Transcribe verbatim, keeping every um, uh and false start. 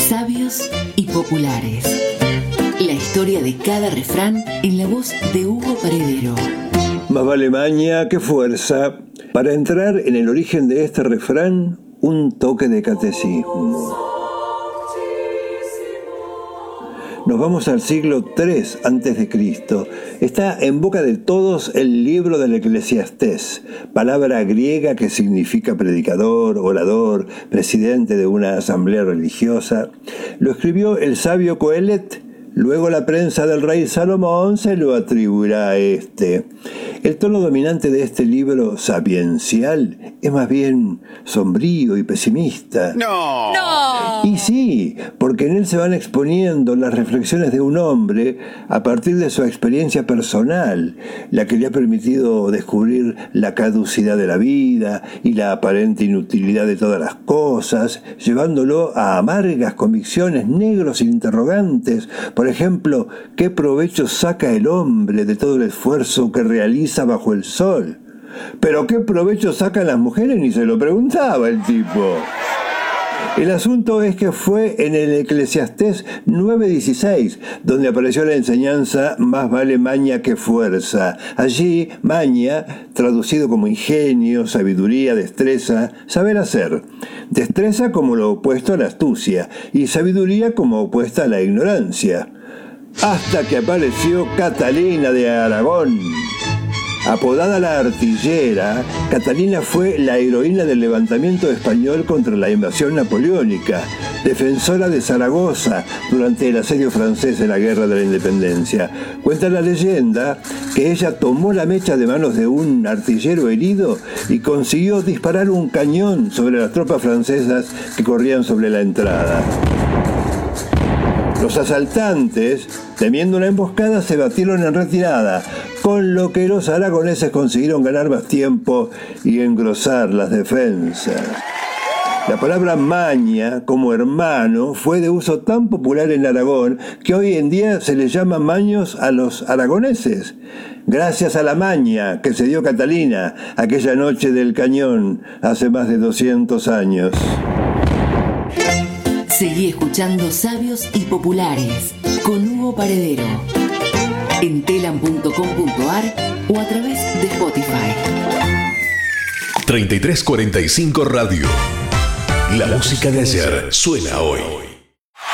Sabios y populares. La historia de cada refrán en la voz de Hugo Paredero. Más vale maña que fuerza. Para entrar en el origen de este refrán, un toque de catecismo. Nos vamos al siglo tres antes de Cristo. Está en boca de todos el libro del Eclesiastés, palabra griega que significa predicador, orador, presidente de una asamblea religiosa. Lo escribió el sabio Coelet. Luego la prensa del rey Salomón se lo atribuirá a este. El tono dominante de este libro sapiencial es más bien sombrío y pesimista. ¡No! ¡No! Y sí, porque en él se van exponiendo las reflexiones de un hombre a partir de su experiencia personal, la que le ha permitido descubrir la caducidad de la vida y la aparente inutilidad de todas las cosas, llevándolo a amargas convicciones, negros interrogantes. Por ejemplo, ¿qué provecho saca el hombre de todo el esfuerzo que realiza bajo el sol? Pero ¿qué provecho sacan las mujeres? Ni se lo preguntaba el tipo. El asunto es que fue en el Eclesiastés nueve dieciséis donde apareció la enseñanza más vale maña que fuerza. Allí, maña, traducido como ingenio, sabiduría, destreza, saber hacer. Destreza como lo opuesto a la astucia y sabiduría como opuesta a la ignorancia. Hasta que apareció Catalina de Aragón. Apodada la Artillera, Catalina fue la heroína del levantamiento español contra la invasión napoleónica, defensora de Zaragoza durante el asedio francés en la Guerra de la Independencia. Cuenta la leyenda que ella tomó la mecha de manos de un artillero herido y consiguió disparar un cañón sobre las tropas francesas que corrían sobre la entrada. Los asaltantes, temiendo una emboscada, se batieron en retirada, con lo que los aragoneses consiguieron ganar más tiempo y engrosar las defensas. La palabra maña, como hermano, fue de uso tan popular en Aragón que hoy en día se les llama maños a los aragoneses, gracias a la maña que se dio Catalina aquella noche del cañón hace más de doscientos años. Seguí escuchando Sabios y Populares con Hugo Paredero en telam punto com punto ar o a través de Spotify. treinta y tres cuarenta y cinco Radio. La música de ayer suena hoy.